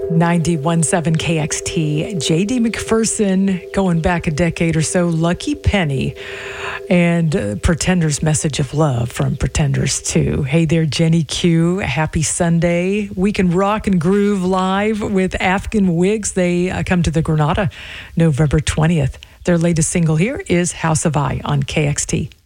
91.7 KXT, J.D. McPherson, going back a decade or so, Lucky Penny, and Pretender's Message of Love from Pretenders 2. Hey there, Jenny Q. Happy Sunday. We can rock and groove live with Afghan Wigs. They come to the Granada November 20th. Their latest single here is House of I on KXT.